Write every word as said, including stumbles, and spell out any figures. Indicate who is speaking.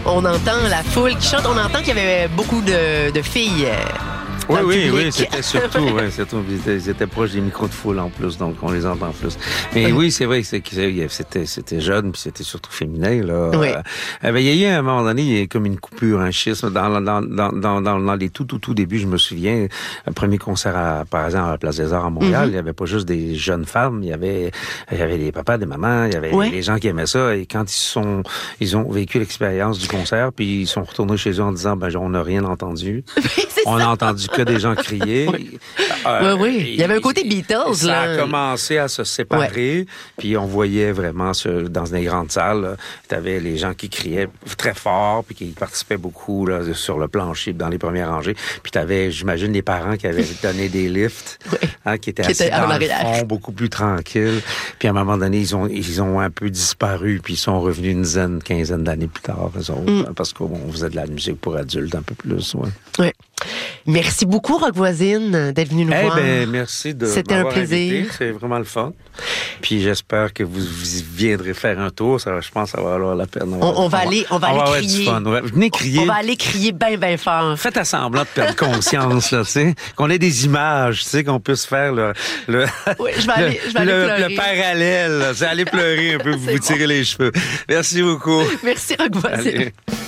Speaker 1: on entend la foule qui chante. On entend qu'il y avait beaucoup de, de filles. Euh,
Speaker 2: Oui, oui,
Speaker 1: public.
Speaker 2: oui, c'était surtout, ouais, surtout ils, étaient, ils étaient proches des micros de foule en plus, donc on les entend plus. Mais oui, oui c'est vrai que c'était, c'était jeune, puis c'était surtout féminin, là.
Speaker 1: Oui.
Speaker 2: Euh, ben, il y a eu à un moment donné, il y a comme une coupure, un schisme. Dans, dans, dans, dans, dans, dans les tout, tout, tout débuts, je me souviens, le premier concert, à, par exemple, à la Place des Arts à Montréal, mm-hmm. il y avait pas juste des jeunes femmes, il y avait, il y avait des papas, des mamans, il y avait oui. des gens qui aimaient ça, et quand ils sont, ils ont vécu l'expérience du concert, puis ils sont retournés chez eux en disant, ben, on n'a rien entendu. On a entendu que des gens crier.
Speaker 1: Oui, euh, oui, oui. Il y avait un côté Beatles.
Speaker 2: Ça
Speaker 1: là.
Speaker 2: a commencé à se séparer, ouais. puis on voyait vraiment sur, dans des grandes salles, tu avais les gens qui criaient très fort, puis qui participaient beaucoup là, sur le plancher, dans les premières rangées. Puis tu avais, j'imagine, les parents qui avaient donné des lifts, oui. hein, qui étaient qui assis était dans le fond, beaucoup plus tranquilles. Puis à un moment donné, ils ont, ils ont un peu disparu, puis ils sont revenus une dizaine, quinzaine d'années plus tard, eux autres, mm. parce qu'on faisait de la musique pour adultes un peu plus. Ouais.
Speaker 1: Oui. Merci beaucoup, Rock Voisine, d'être venu nous
Speaker 2: hey,
Speaker 1: voir.
Speaker 2: Ben, merci de
Speaker 1: C'était un plaisir.
Speaker 2: Invité. C'est vraiment le fun. Puis j'espère que vous, vous viendrez faire un tour. Ça, je pense que ça va valoir la peine.
Speaker 1: On, on, on va aller, on va
Speaker 2: on
Speaker 1: aller
Speaker 2: va
Speaker 1: crier.
Speaker 2: Fun, ouais. Venez crier.
Speaker 1: On va aller crier bien, bien fort.
Speaker 2: Faites à semblant de perdre conscience, là, tu sais. Qu'on ait des images, tu sais, qu'on puisse faire le, le,
Speaker 1: oui, je vais aller, je vais aller
Speaker 2: le,
Speaker 1: pleurer.
Speaker 2: le parallèle. C'est aller pleurer un peu, vous vous tirez les cheveux. Merci beaucoup.
Speaker 1: Merci, Rock Voisine. Allez.